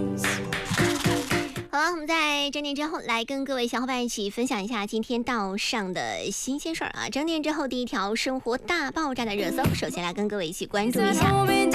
好了，我们在整点之后来跟各位小伙伴一起分享一下今天道上的新鲜事儿啊！整点之后第一条生活大爆炸的热搜，首先来跟各位一起关注一下。